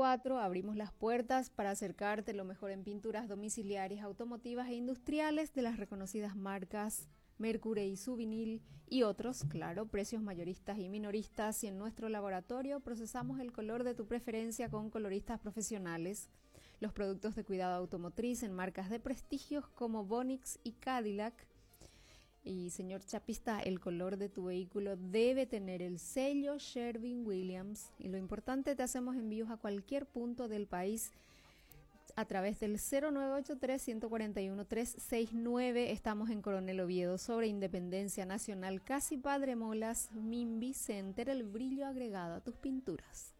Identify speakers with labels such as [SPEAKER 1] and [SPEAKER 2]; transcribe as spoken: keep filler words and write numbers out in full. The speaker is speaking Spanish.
[SPEAKER 1] veinticuatro abrimos las puertas para acercarte lo mejor en pinturas domiciliarias, automotivas e industriales de las reconocidas marcas Mercury, Suvinil y otros, claro, precios mayoristas y minoristas, y en nuestro laboratorio procesamos el color de tu preferencia con coloristas profesionales. Los productos de cuidado automotriz en marcas de prestigios como Vonix y Cadillac. Y señor chapista, el color de tu vehículo debe tener el sello Sherwin-Williams, y lo importante, te hacemos envíos a cualquier punto del país a través del cero nueve ocho tres, uno cuatro uno, tres seis nueve. Estamos en Coronel Oviedo, sobre Independencia Nacional, casi Padre Molas. Mimbi Center, el brillo agregado a tus pinturas.